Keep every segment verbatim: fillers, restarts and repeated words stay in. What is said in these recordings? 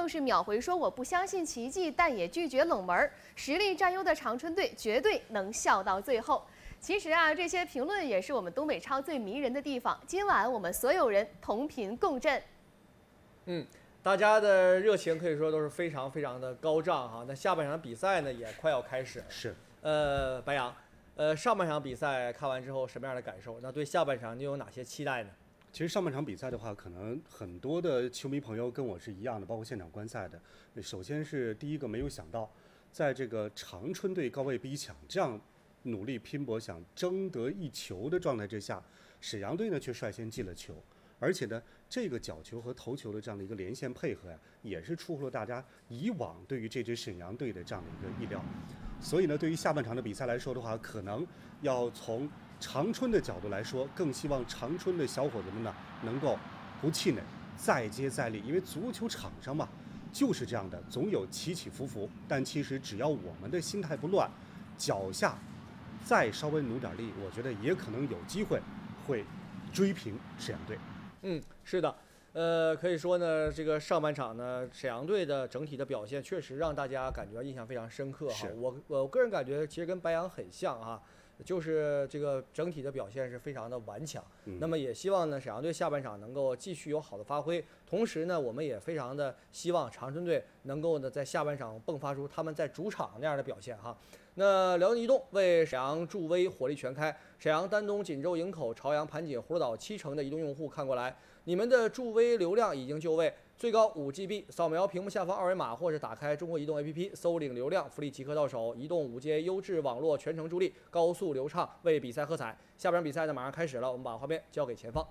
更是秒回说：“我不相信奇迹，但也拒绝冷门。实力占优的长春队绝对能笑到最后。”其实啊，这些评论也是我们东北超最迷人的地方。今晚我们所有人同频共振。 嗯，大家的热情可以说都是非常非常的高涨哈。那下半场比赛呢也快要开始了。 是。 呃，白杨，呃，上半场比赛看完之后什么样的感受？那对下半场你有哪些期待呢？ 其实上半场比赛的话，可能很多的球迷朋友跟我是一样的，包括现场观赛的。首先是第一个没有想到，在这个长春队高位逼抢这样努力拼搏想争得一球的状态之下，沈阳队呢却率先进了球，而且呢这个角球和头球的这样的一个连线配合呀、啊，也是出乎了大家以往对于这支沈阳队的这样的一个意料。所以呢，对于下半场的比赛来说的话，可能要从长春的角度来说，更希望长春的小伙子们呢能够不气馁，再接再厉，因为足球场上嘛就是这样的，总有起起伏伏。但其实只要我们的心态不乱，脚下再稍微努点力，我觉得也可能有机会会追平沈阳队。 嗯，是的。呃，可以说呢，这个上半场呢，沈阳队的整体的表现确实让大家感觉印象非常深刻哈。我我个人感觉其实跟白羊很像啊，就是这个整体的表现是非常的顽强。 嗯、 那么也希望呢，沈阳队下半场能够继续有好的发挥。同时呢，我们也非常的希望长春队能够呢在下半场迸发出他们在主场那样的表现哈。那辽宁移动为沈阳助威，火力全开。沈阳、丹东、锦州、营口、朝阳、盘锦、葫芦岛七成的移动用户看过来，你们的助威流量已经就位，最高五 G B。扫描屏幕下方二维码，或者打开中国移动 A P P 搜领流量，福利即刻到手。移动五 G 优质网络全程助力，高速流畅，为比赛喝彩。下半场比赛呢马上开始了，我们把画面交给前方。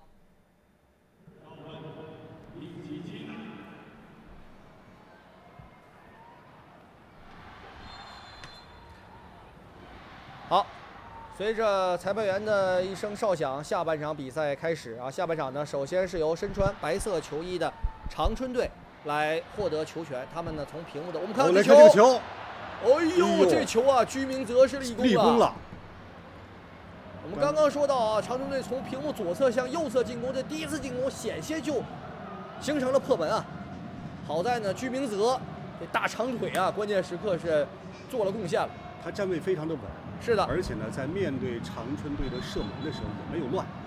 好，随着裁判员的一声哨响，下半场比赛开始啊！下半场呢，首先是由身穿白色球衣的长春队来获得球权。他们呢从屏幕的我们看这球， 这个球， 哎呦，哎呦这球啊，居明泽是立功了。 立功了。 我们刚刚说到啊，长春队从屏幕左侧向右侧进攻，这第一次进攻险些就形成了破门啊！好在呢，居明泽这大长腿啊，关键时刻是做了贡献了。 他站位非常的稳。 是的， 而且呢，在面对长春队的射门的时候也没有乱。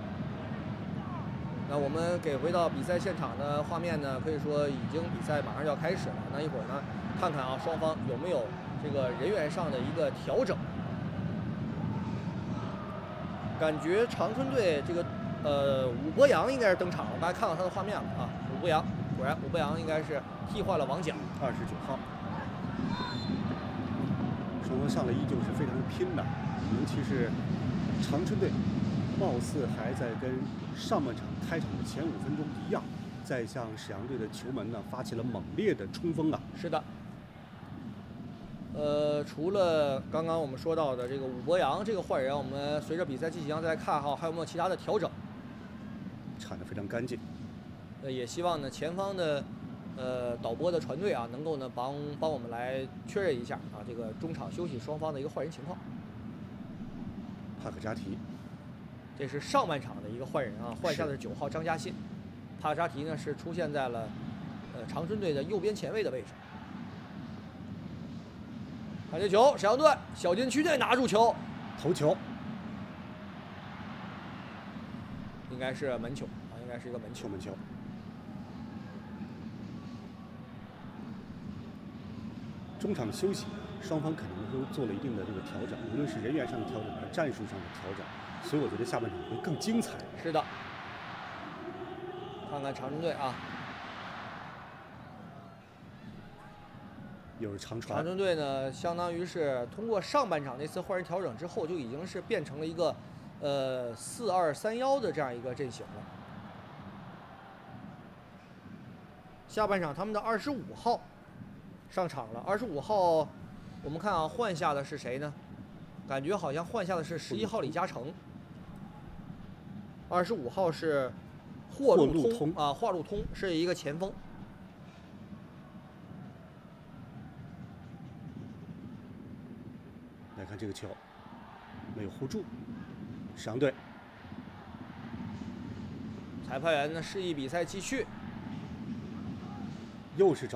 那我们给回到比赛现场的画面呢，可以说已经比赛马上就要开始了。那一会儿呢，看看啊双方有没有这个人员上的一个调整。感觉长春队这个呃武博洋应该是登场了，我刚才看到他的画面了啊，武博洋果然武博洋应该是替换了王奖， 二十九号。双方上来依旧是非常拼的，尤其是长春队，貌似还在跟上半场开场的前五分钟一样，在向沈阳队的球门呢发起了猛烈的冲锋啊！ 是的。呃，除了刚刚我们说到的这个武博洋这个换人，我们随着比赛进行再看哈，还有没有其他的调整？ 铲得非常干净。 呃，也希望呢前方的。呃，导播的船队啊，能够呢帮帮我们来确认一下啊，这个中场休息双方的一个换人情况。 帕克扎提， 这是上半场的一个换人啊，换下的是九号张家信，帕克扎提呢是出现在了呃长春队的右边前卫的位置。看这球，沈阳队小禁区内拿住球， 头球， 应该是门球啊，应该是一个门球， 门球。中场休息，双方可能都做了一定的这个调整，无论是人员上的调整，还是战术上的调整，所以我觉得下半场会更精彩。 是的，看看长春队啊， 又是长传。 长春队呢，相当于是通过上半场那次换人调整之后，就已经是变成了一个呃四二三幺的这样一个阵型了。下半场他们的二十五号。上场了，二十五号，我们看啊，换下的是谁呢？感觉好像换下的是十一号李嘉诚，二十五号是霍路通啊，霍路通是一个前锋。 来看这个球，没有护住，沈阳队。 裁判员呢示意比赛继续， 又是找。